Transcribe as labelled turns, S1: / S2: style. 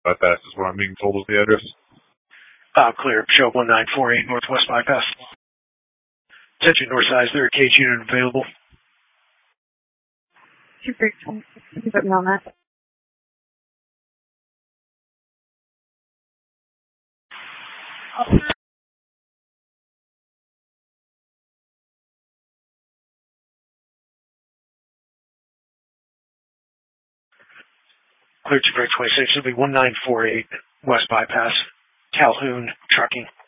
S1: Bypass is what I'm being told is the address.
S2: Clear. Show 1948 Northwest Bypass. Attention Northside, is there a cage unit available?
S3: Two breaks. Can you put me on that?
S2: Clear 2 break 26. It'll be 1948 West Bypass. Calhoun Trucking.